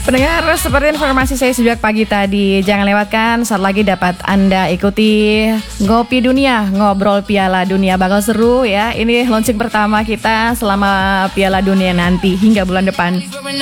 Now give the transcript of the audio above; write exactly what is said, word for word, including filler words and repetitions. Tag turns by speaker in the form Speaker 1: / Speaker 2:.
Speaker 1: Pendengar, seperti informasi saya sejak pagi tadi, jangan lewatkan, saat lagi dapat Anda ikuti Ngopi Dunia, ngobrol Piala Dunia, bakal seru ya. Ini launching pertama kita selama Piala Dunia nanti hingga bulan depan.